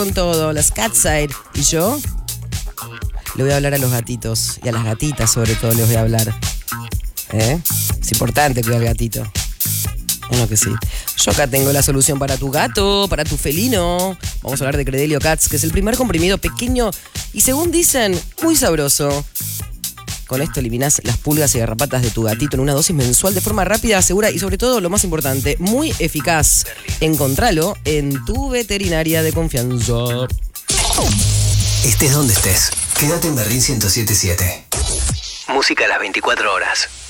con todo, las Catside. Y yo le voy a hablar a los gatitos y a las gatitas sobre todo les voy a hablar. Es importante cuidar al gatito. Uno que sí. Yo acá tengo la solución para tu gato, para tu felino. Vamos a hablar de Credelio Cats, que es el primer comprimido pequeño y, según dicen, muy sabroso. Con esto eliminás las pulgas y garrapatas de tu gatito en una dosis mensual de forma rápida, segura y, sobre todo, lo más importante, muy eficaz. Encontralo en tu veterinaria de confianza. Estés donde estés, quédate en Berlín 107.7. Música a las 24 horas.